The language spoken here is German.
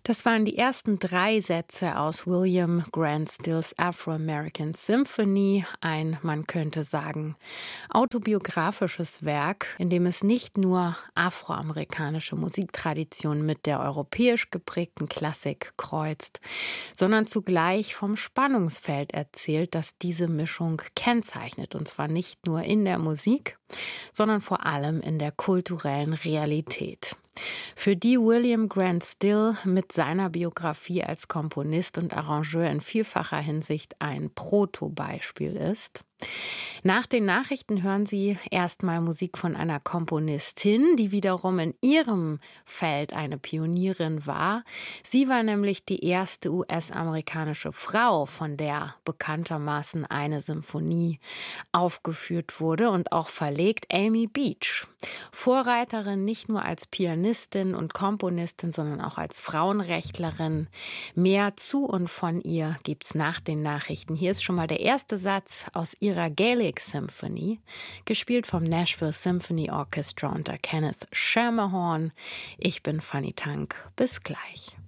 Das waren die ersten 3 Sätze aus William Grant Stills Afro-American Symphony, ein, man könnte sagen, autobiografisches Werk, in dem es nicht nur afroamerikanische Musiktradition mit der europäisch geprägten Klassik kreuzt, sondern zugleich vom Spannungsfeld erzählt, das diese Mischung kennzeichnet, und zwar nicht nur in der Musik, sondern vor allem in der kulturellen Realität. Für die William Grant Still mit seiner Biografie als Komponist und Arrangeur in vielfacher Hinsicht ein Protobeispiel ist. Nach den Nachrichten hören Sie erstmal Musik von einer Komponistin, die wiederum in ihrem Feld eine Pionierin war. Sie war nämlich die erste US-amerikanische Frau, von der bekanntermaßen eine Symphonie aufgeführt wurde und auch verlegt, Amy Beach. Vorreiterin nicht nur als Pianistin und Komponistin, sondern auch als Frauenrechtlerin. Mehr zu und von ihr gibt's nach den Nachrichten. Hier ist schon mal der erste Satz aus ihrer Gaelic Symphony, gespielt vom Nashville Symphony Orchestra unter Kenneth Schermerhorn. Ich bin Fanny Tank. Bis gleich.